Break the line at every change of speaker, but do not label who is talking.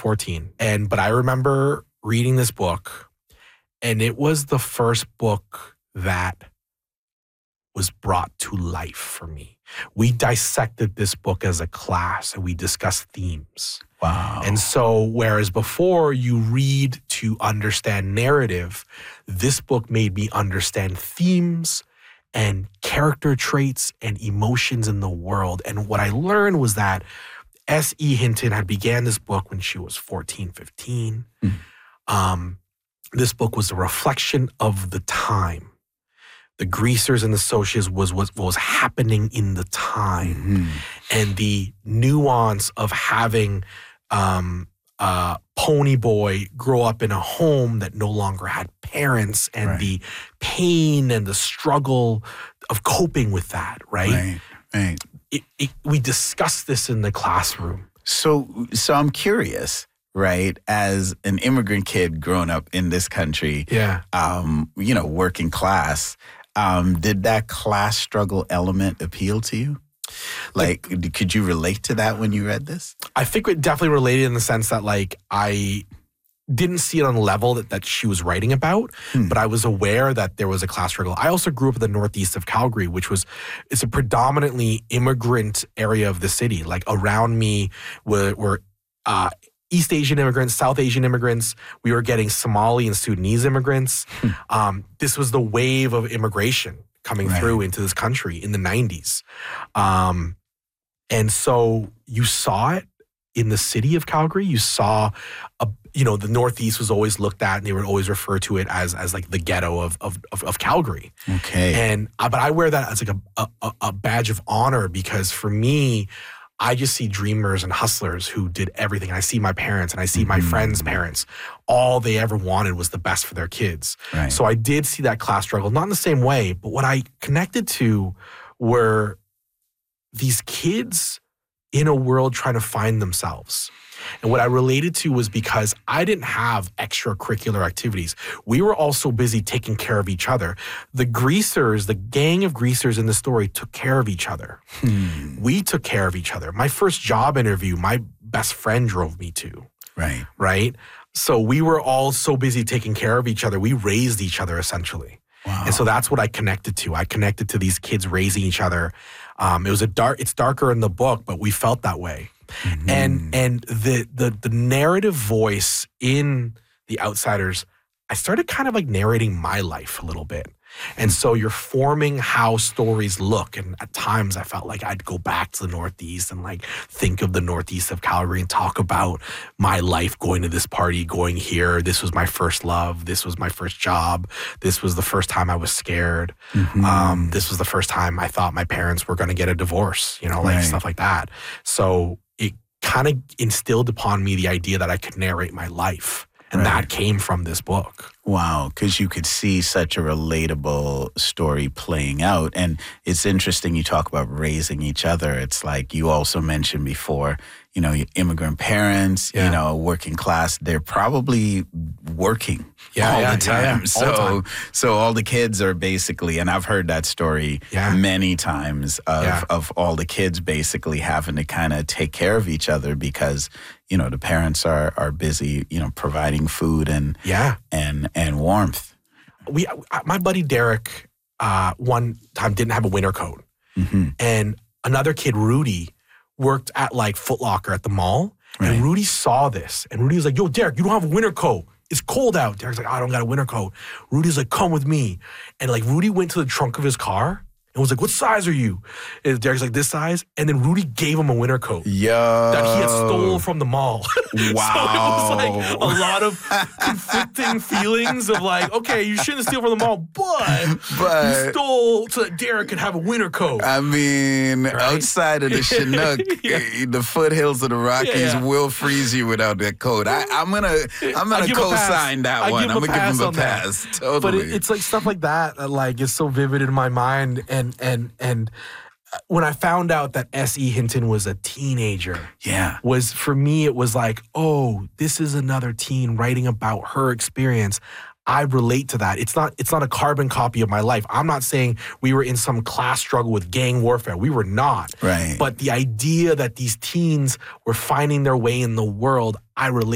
14. But I remember reading this book, and it was the first book that was brought to life for me. We dissected this book as a class, and we discussed themes.
Wow.
And so, whereas before you read to understand narrative, this book made me understand themes and character traits and emotions in the world. And what I learned was that S.E. Hinton had began this book when she was 14, 15. This book was a reflection of the time. The Greasers and the Socias was what was happening in the time. And the nuance of having Pony Boy grow up in a home that no longer had parents, and the pain and the struggle of coping with that, right? We discussed this in the classroom.
So I'm curious, right? As an immigrant kid growing up in this country, working class, did that class struggle element appeal to you? Like, could you relate to that when you read this?
I think it definitely related in the sense that, like, I didn't see it on the level that she was writing about, but I was aware that there was a class struggle. I also grew up in the northeast of Calgary, it's a predominantly immigrant area of the city. Like, around me were East Asian immigrants, South Asian immigrants. We were getting Somali and Sudanese immigrants. This was the wave of immigration coming through into this country in the 90s. And so you saw it in the city of Calgary. You saw, the Northeast was always looked at, and they would always refer to it as like the ghetto of Calgary.
Okay.
But I wear that as like a badge of honor, because for me, I just see dreamers and hustlers who did everything. I see my parents and I see my friends' parents. All they ever wanted was the best for their kids. So I did see that class struggle, not in the same way, but what I connected to were these kids in a world trying to find themselves. And what I related to was because I didn't have extracurricular activities. We were all so busy taking care of each other. The Greasers, the gang of Greasers in the story, took care of each other. We took care of each other. My first job interview, my best friend drove me to. Right? So we were all so busy taking care of each other. We raised each other, essentially. And so that's what I connected to. I connected to these kids raising each other. It's darker in the book, but we felt that way. And the narrative voice in The Outsiders, I started kind of like narrating my life a little bit. And so you're forming how stories look. And at times I felt like I'd go back to the Northeast and like think of the Northeast of Calgary and talk about my life going to this party, going here. This was my first love. This was my first job. This was the first time I was scared. This was the first time I thought my parents were going to get a divorce, stuff like that. So it kind of instilled upon me the idea that I could narrate my life. And that came from this book.
Wow, because you could see such a relatable story playing out. And it's interesting you talk about raising each other. It's like you also mentioned before, your immigrant parents, working class, they're probably working all the time. So all the kids are basically, and I've heard that story many times of all the kids basically having to kind of take care of each other because the parents are busy, providing food and warmth.
My buddy Derek, one time didn't have a winter coat, and another kid, Rudy, worked at like Foot Locker at the mall, and Rudy saw this, and Rudy was like, "Yo, Derek, you don't have a winter coat. It's cold out." Derek's like, "I don't got a winter coat." Rudy's like, "Come with me," and like Rudy went to the trunk of his car and was like, "What size are you?" And Derek's like, "This size." And then Rudy gave him a winter coat that he had stole from the mall.
Wow.
So it was like a lot of conflicting feelings of like, okay, you shouldn't steal from the mall, but you stole so that Derek could have a winter coat.
I mean, outside of the Chinook, the foothills of the Rockies will freeze you without that coat. I'm gonna co-sign that one. I'm gonna give him a pass. Totally.
But it's like stuff like that like is so vivid in my mind. And when I found out that S.E. Hinton was a teenager, was for me, it was like, oh, this is another teen writing about her experience. I relate to that. It's not a carbon copy of my life. I'm not saying we were in some class struggle with gang warfare. We were not.
Right.
But the idea that these teens were finding their way in the world, I relate